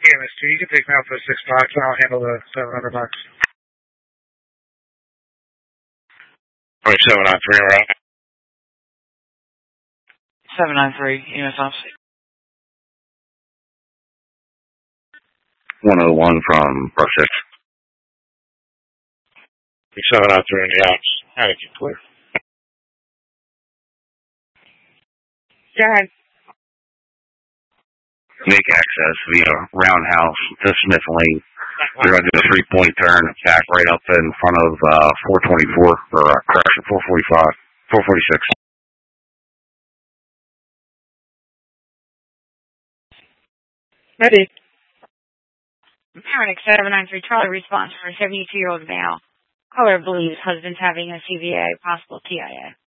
EMS2, you can take me out for 6 blocks and I'll handle the 700 bucks. 2793, right? 793, EMS officer. 101 from Pro 6. 793 in the ops. Attic, clear. Go ahead. Make access via roundhouse to Smith Lane. You're going to do a 3-point turn, back right up in front of 424, or correction, 445, 446. Ready. Paramedic 793 Charlie response for a 72-year-old male. Caller believes husband's having a CVA, possible TIA.